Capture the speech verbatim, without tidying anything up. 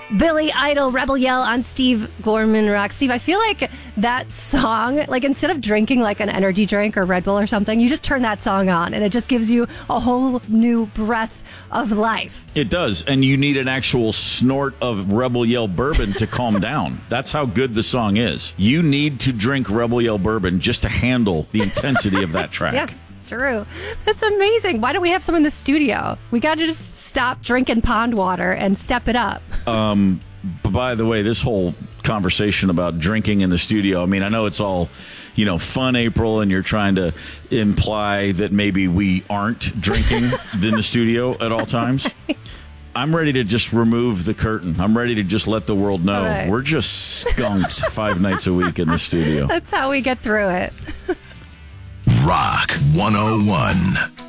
Billy Idol, Rebel Yell on Steve Gorman Rock. Steve, I feel like that song, like instead of drinking like an energy drink or Red Bull or something, you just turn that song on and it just gives you a whole new breath of life. It does. And you need an actual snort of Rebel Yell bourbon to calm down. That's how good the song is. You need to drink Rebel Yell bourbon just to handle the intensity of that track. Yeah. True. That's amazing. Why don't we have some in the studio? We got to just stop drinking pond water and step it up. Um, by the way, this whole conversation about drinking in the studio, I mean, I know it's all, you know, fun, April, and you're trying to imply that maybe we aren't drinking in the studio at all times. Right. I'm ready to just remove the curtain. I'm ready to just let the world know right. We're just skunked five nights a week in the studio. That's how we get through it. Rock one oh one.